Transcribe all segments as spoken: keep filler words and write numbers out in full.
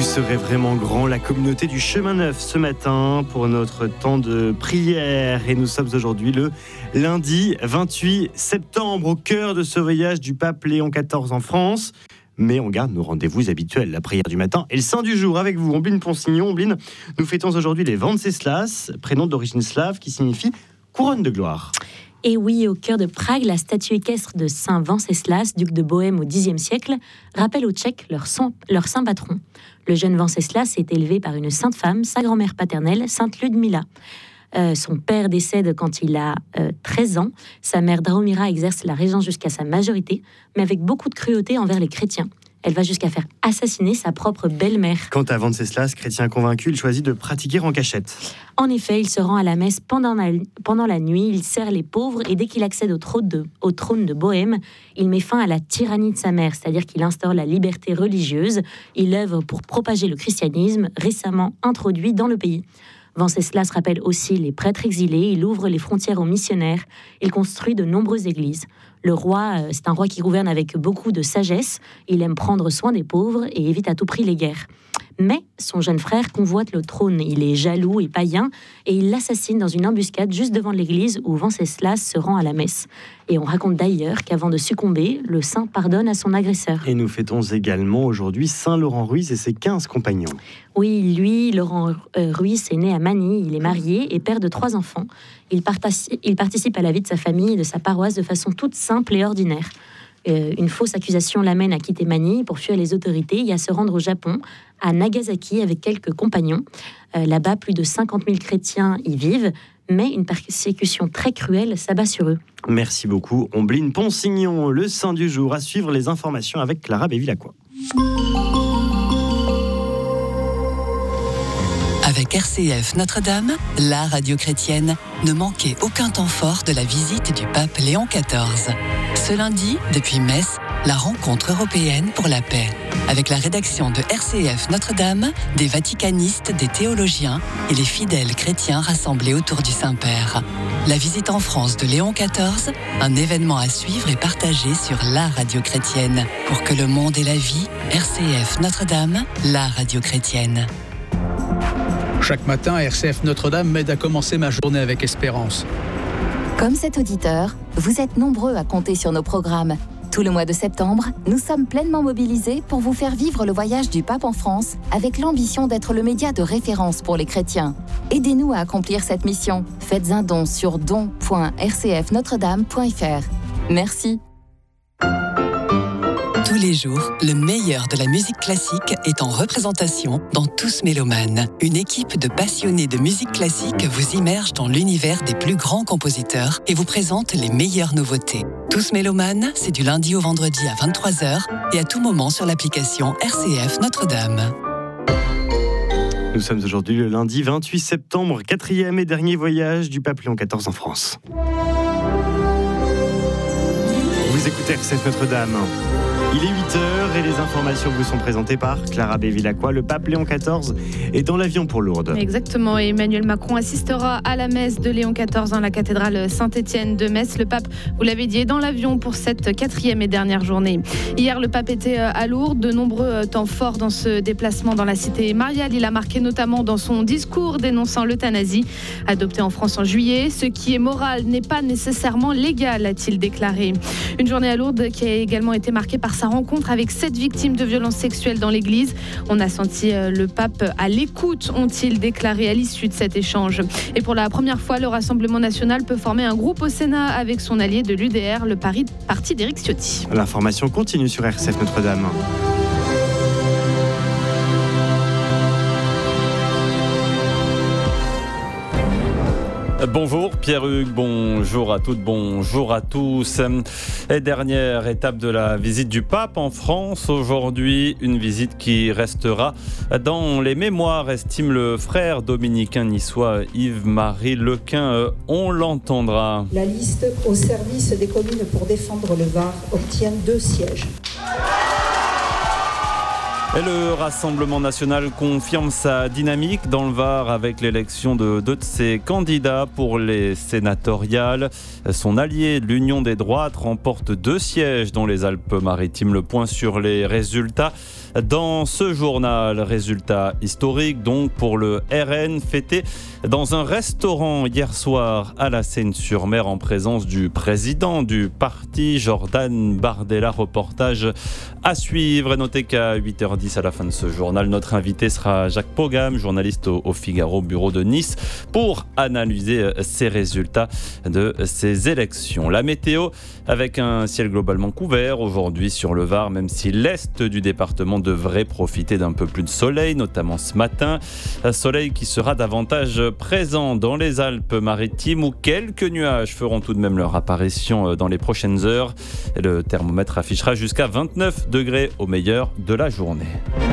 serez vraiment grand, la communauté du Chemin Neuf ce matin pour notre temps de prière. Et nous sommes aujourd'hui le lundi vingt-huit septembre, au cœur de ce voyage du pape Léon quatorze en France. Mais on garde nos rendez-vous habituels, la prière du matin et le saint du jour avec vous. Ombline Ponsignon, Ombline, nous fêtons aujourd'hui les Venceslas, prénom d'origine slave qui signifie couronne de gloire. Et oui, au cœur de Prague, la statue équestre de Saint Venceslas, duc de Bohême au Xe siècle, rappelle aux Tchèques leur, son, leur saint patron. Le jeune Venceslas est élevé par une sainte femme, sa grand-mère paternelle, sainte Ludmila. Euh, son père décède quand il a euh, treize ans. Sa mère Drahomira exerce la régence jusqu'à sa majorité, mais avec beaucoup de cruauté envers les chrétiens. Elle va jusqu'à faire assassiner sa propre belle-mère. Quant à Venceslas, chrétien convaincu, il choisit de pratiquer en cachette. En effet, il se rend à la messe pendant la, pendant la nuit, il sert les pauvres et dès qu'il accède au trône, de, au trône de Bohême, il met fin à la tyrannie de sa mère, c'est-à-dire qu'il instaure la liberté religieuse. Il œuvre pour propager le christianisme, récemment introduit dans le pays. Venceslas rappelle aussi les prêtres exilés, il ouvre les frontières aux missionnaires, il construit de nombreuses églises. Le roi, c'est un roi qui gouverne avec beaucoup de sagesse, il aime prendre soin des pauvres et évite à tout prix les guerres. Mais son jeune frère convoite le trône, il est jaloux et païen et il l'assassine dans une embuscade juste devant l'église où Venceslas se rend à la messe. Et on raconte d'ailleurs qu'avant de succomber, le saint pardonne à son agresseur. Et nous fêtons également aujourd'hui Saint Laurent Ruiz et ses quinze compagnons. Oui, lui, Laurent Ruiz, est né à Manille, il est marié et père de trois enfants. Il, partaci- il participe à la vie de sa famille et de sa paroisse de façon toute simple et ordinaire. Euh, une fausse accusation l'amène à quitter Manille pour fuir les autorités et à se rendre au Japon, à Nagasaki, avec quelques compagnons. Euh, là-bas, plus de cinquante mille chrétiens y vivent, mais une persécution très cruelle s'abat sur eux. Merci beaucoup, Ombline Ponsignon. Le saint du jour, à suivre les informations avec Clara Bévilacqua. Avec R C F Notre-Dame, la radio chrétienne, ne manquez aucun temps fort de la visite du pape Léon quatorze. Ce lundi, depuis Metz, la rencontre européenne pour la paix. Avec la rédaction de R C F Notre-Dame, des vaticanistes, des théologiens et les fidèles chrétiens rassemblés autour du Saint-Père. La visite en France de Léon quatorze, un événement à suivre et partager sur la radio chrétienne. Pour que le monde ait la vie, R C F Notre-Dame, la radio chrétienne. Chaque matin, R C F Notre-Dame m'aide à commencer ma journée avec espérance. Comme cet auditeur, vous êtes nombreux à compter sur nos programmes. Tout le mois de septembre, nous sommes pleinement mobilisés pour vous faire vivre le voyage du pape en France avec l'ambition d'être le média de référence pour les chrétiens. Aidez-nous à accomplir cette mission. Faites un don sur don point r c f notre dame point f r. Merci. Tous les jours, le meilleur de la musique classique est en représentation dans Tous Mélomanes. Une équipe de passionnés de musique classique vous immerge dans l'univers des plus grands compositeurs et vous présente les meilleures nouveautés. Tous Mélomanes, c'est du lundi au vendredi à vingt-trois heures et à tout moment sur l'application R C F Notre-Dame. Nous sommes aujourd'hui le lundi vingt-huit septembre, quatrième et dernier voyage du pape Léon quatorze en France. Vous écoutez R C F Notre-Dame. Il est huit heures et les informations vous sont présentées par Clara Bévilacqua. Le pape Léon quatorze est dans l'avion pour Lourdes. Exactement, et Emmanuel Macron assistera à la messe de Léon quatorze dans la cathédrale Saint-Étienne de Metz. Le pape, vous l'avez dit, est dans l'avion pour cette quatrième et dernière journée. Hier, le pape était à Lourdes. De nombreux temps forts dans ce déplacement dans la cité mariale. Il a marqué notamment dans son discours dénonçant l'euthanasie, adoptée en France en juillet. Ce qui est moral n'est pas nécessairement légal, a-t-il déclaré. Une journée à Lourdes qui a également été marquée par sa rencontre avec sept victimes de violences sexuelles dans l'église. On a senti le pape à l'écoute, ont-ils déclaré à l'issue de cet échange. Et pour la première fois, le Rassemblement national peut former un groupe au Sénat avec son allié de l'U D R, le parti d'Éric Ciotti. L'information continue sur R C F Notre-Dame. Bonjour Pierre-Hugues, bonjour à toutes, bonjour à tous. Et dernière étape de la visite du pape en France aujourd'hui, une visite qui restera dans les mémoires, estime le frère dominicain niçois Yves-Marie Lequin. On l'entendra. La liste au service des communes pour défendre le Var obtient deux sièges. Et le Rassemblement national confirme sa dynamique dans le Var avec l'élection de deux de ses candidats pour les sénatoriales. Son allié, l'Union des droites, remporte deux sièges dans les Alpes-Maritimes. Le point sur les résultats dans ce journal. Résultat historique donc pour le R N, fêté dans un restaurant hier soir à la Seine-sur-Mer en présence du président du parti, Jordan Bardella. Reportage à suivre. Notez qu'à huit heures dix à la fin de ce journal, notre invité sera Jacques Pogam, journaliste au, au Figaro, bureau de Nice, pour analyser ces résultats de ces élections. La météo avec un ciel globalement couvert aujourd'hui sur le Var, même si l'est du département devrait profiter d'un peu plus de soleil, notamment ce matin. Un soleil qui sera davantage présent dans les Alpes-Maritimes où quelques nuages feront tout de même leur apparition dans les prochaines heures. Et le thermomètre affichera jusqu'à vingt-neuf degrés au meilleur de la journée.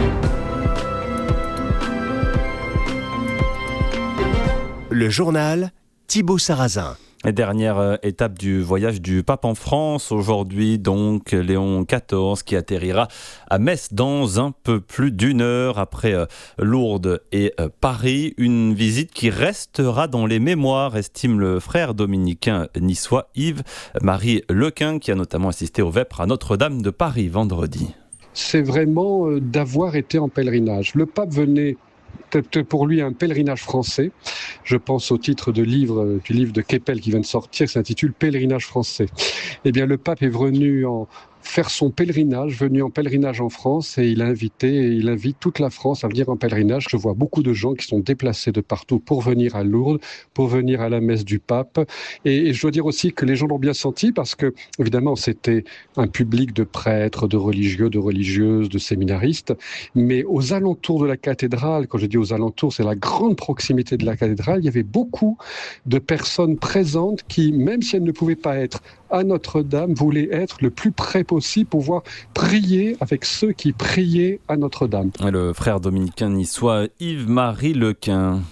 Le journal Thibaut Sarrazin. Et dernière étape du voyage du pape en France. Aujourd'hui, donc, Léon quatorze qui atterrira à Metz dans un peu plus d'une heure après Lourdes et Paris. Une visite qui restera dans les mémoires, estime le frère dominicain niçois Yves-Marie Lequin, qui a notamment assisté au Vêpres à Notre-Dame de Paris vendredi. C'est vraiment d'avoir été en pèlerinage. Le pape venait pour lui un pèlerinage français. Je pense au titre de livre, du livre de Keppel qui vient de sortir, qui s'intitule Pèlerinage français. Eh bien, le pape est venu en faire son pèlerinage, venu en pèlerinage en France, et il a invité, et il invite toute la France à venir en pèlerinage. Je vois beaucoup de gens qui sont déplacés de partout pour venir à Lourdes, pour venir à la messe du pape. Et, et je dois dire aussi que les gens l'ont bien senti parce que, évidemment, c'était un public de prêtres, de religieux, de religieuses, de séminaristes. Mais aux alentours de la cathédrale, quand je dis aux alentours, c'est la grande proximité de la cathédrale, il y avait beaucoup de personnes présentes qui, même si elles ne pouvaient pas être à Notre-Dame, voulaient être le plus près possible, pouvoir prier avec ceux qui priaient à Notre-Dame. Le frère dominicain niçois Yves-Marie Lequin.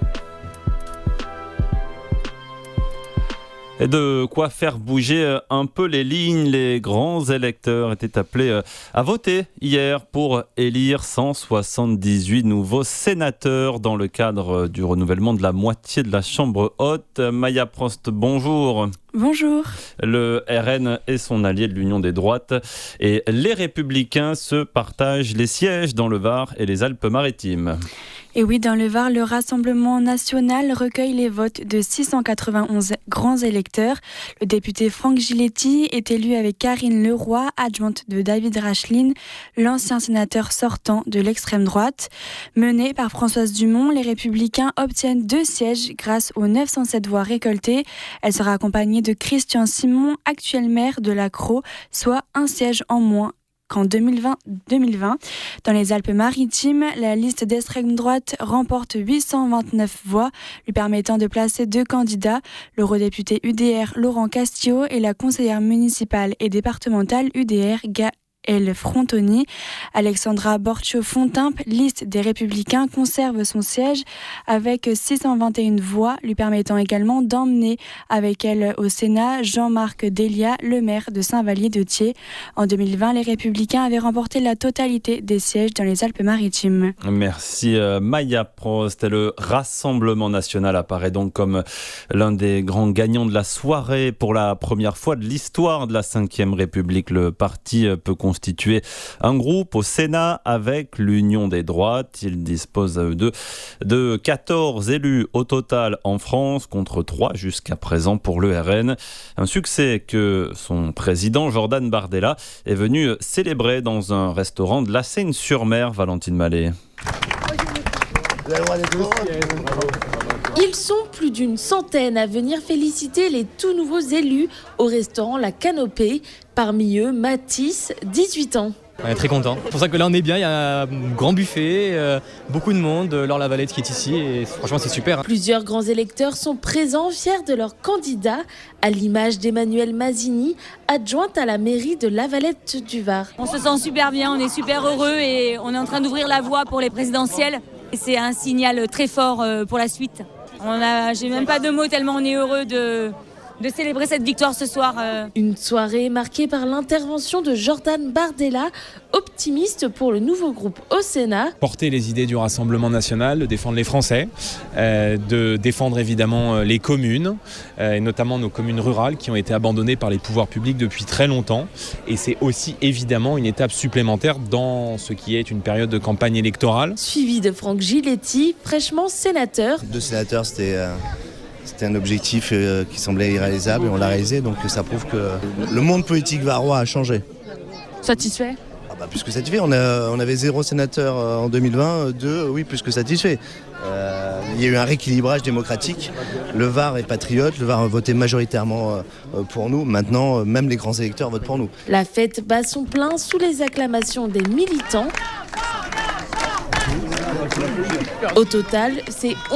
Et de quoi faire bouger un peu les lignes. Les grands électeurs étaient appelés à voter hier pour élire cent soixante-dix-huit nouveaux sénateurs dans le cadre du renouvellement de la moitié de la Chambre haute. Maya Prost, bonjour. Bonjour. Le R N est son allié de l'Union des droites et les Républicains se partagent les sièges dans le Var et les Alpes-Maritimes. Et oui, dans le Var, le Rassemblement national recueille les votes de six cent quatre-vingt-onze grands électeurs. Le député Franck Giletti est élu avec Karine Leroy, adjointe de David Racheline, l'ancien sénateur sortant de l'extrême droite. Menés par Françoise Dumont, les Républicains obtiennent deux sièges grâce aux neuf cent sept voix récoltées. Elle sera accompagnée de Christian Simon, actuel maire de La Crau, soit un siège en moins qu'en deux mille vingt. Dans les Alpes-Maritimes, la liste d'extrême droite remporte huit cent vingt-neuf voix, lui permettant de placer deux candidats, l'eurodéputé U D R Laurent Castillo et la conseillère municipale et départementale U D R Gaëlle Frontoni. Alexandra Borchio-Fontimp, liste des Républicains, conserve son siège avec six cent vingt et une voix, lui permettant également d'emmener avec elle au Sénat Jean-Marc Delia, le maire de Saint-Vallier-de-Thiers. En deux mille vingt, les Républicains avaient remporté la totalité des sièges dans les Alpes-Maritimes. Merci Maya Prost. Le Rassemblement national apparaît donc comme l'un des grands gagnants de la soirée. Pour la première fois de l'histoire de la cinquième République, le parti peut constituer un groupe au Sénat avec l'Union des droites. Il dispose de, de quatorze élus au total en France, contre trois jusqu'à présent pour le R N. Un succès que son président Jordan Bardella est venu célébrer dans un restaurant de la Seine-sur-Mer. Valentine Mallet. Ils sont plus d'une centaine à venir féliciter les tout nouveaux élus au restaurant La Canopée. Parmi eux, Mathis, dix-huit ans. On est très content. C'est pour ça que là on est bien, il y a un grand buffet, euh, beaucoup de monde, Laure Lavalette qui est ici et franchement c'est super. Hein. Plusieurs grands électeurs sont présents, fiers de leur candidat, à l'image d'Emmanuelle Mazzini, adjointe à la mairie de Lavalette du Var. On se sent super bien, on est super heureux et on est en train d'ouvrir la voie pour les présidentielles. Et c'est un signal très fort pour la suite. On a, j'ai même pas de mots tellement on est heureux de... de célébrer cette victoire ce soir. Euh. Une soirée marquée par l'intervention de Jordan Bardella, optimiste pour le nouveau groupe au Sénat. Porter les idées du Rassemblement national, de défendre les Français, euh, de défendre évidemment les communes, euh, et notamment nos communes rurales qui ont été abandonnées par les pouvoirs publics depuis très longtemps. Et c'est aussi évidemment une étape supplémentaire dans ce qui est une période de campagne électorale. Suivi de Franck Giletti, fraîchement sénateur. Deux sénateurs, c'était... Euh... C'était un objectif euh, qui semblait irréalisable et on l'a réalisé, donc ça prouve que le monde politique varois a changé. Satisfait ? Ah bah, plus que satisfait, on, a, on avait zéro sénateur en deux mille vingt, deux, oui, plus que satisfait. Euh, il y a eu un rééquilibrage démocratique, le Var est patriote, le Var a voté majoritairement euh, pour nous, maintenant euh, même les grands électeurs votent pour nous. La fête bat son plein sous les acclamations des militants. Au total, c'est